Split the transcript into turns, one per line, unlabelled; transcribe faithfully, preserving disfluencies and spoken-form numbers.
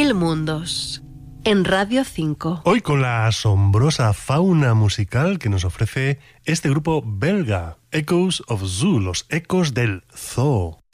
Mil mundos, en Radio cinco.
Hoy con la asombrosa fauna musical que nos ofrece este grupo belga, Echoes of Zoo, los ecos del zoo.